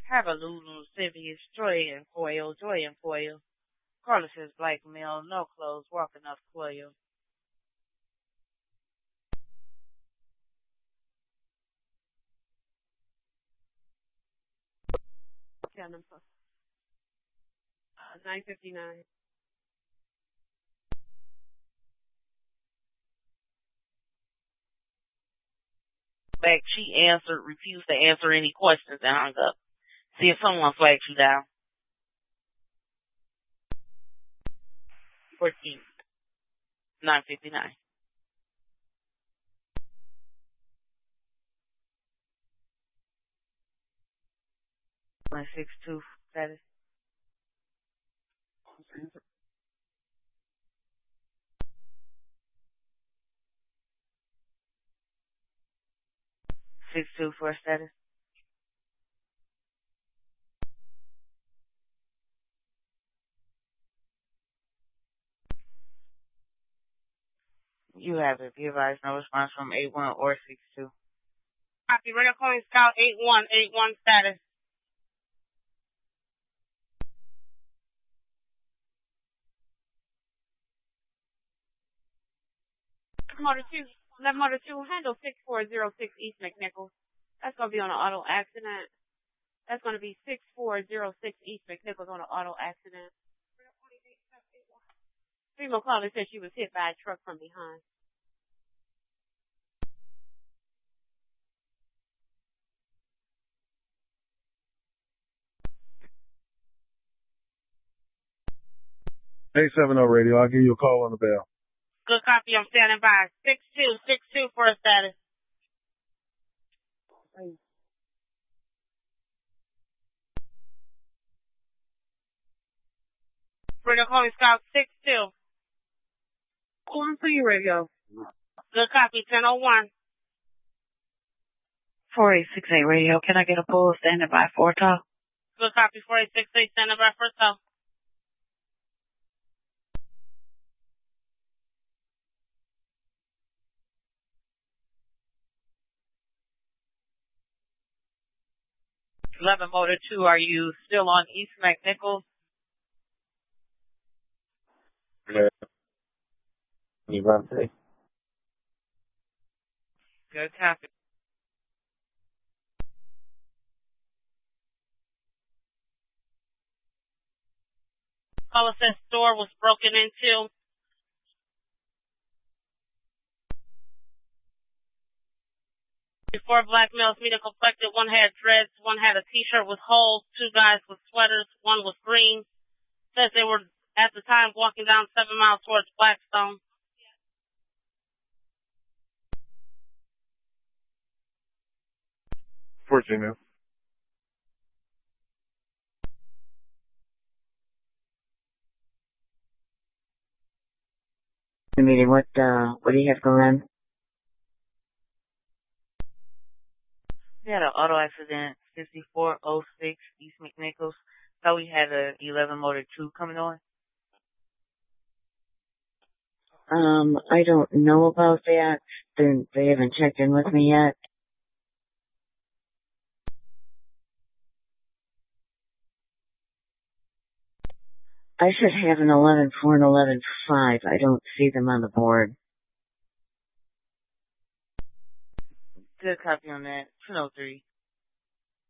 Habalulu, Civius, Joy and Foil, Joy and Foil. Carlos says black male, no clothes, walking off coil. Yeah, number 959. Back, she refused to answer any questions and hung up. See if someone flags you down. 14. 959. My 6-2 status. 6-2 for status. You have it. Be advised, no response from 8-1 or 6-2. Copy. Radio calling Scout 8181 status. Motor 2, handle 6406 East McNichols. That's going to be on an auto accident. That's going to be 6406 East McNichols on an auto accident. Female caller said she was hit by a truck from behind. Hey, 70 radio. I'll give you a call on the bell. Good copy. I'm standing by. 6262 for a status. Radio calling Scout 62. Calling for you, radio. Good copy. 1001. 4868 radio. Can I get a pull standing by for talk? Good copy. 4868 standing by for talk. Eleven Motor 2, are you still on East McNichols? Yeah. You run today? Good copy. Caller says store was broken into. Before black males meeting complected, one had dreads, one had a t-shirt with holes, two guys with sweaters, one was green. Says they were at the time walking down 7 miles towards Blackstone. Virginia. Meeting, what do you have going on? We had an auto accident, 5406 East McNichols. Thought we had a 11 Motor 2 coming on. I don't know about that. They haven't checked in with me yet. I should have an 11-4 and 11-5. I don't see them on the board. Good copy on that. 203.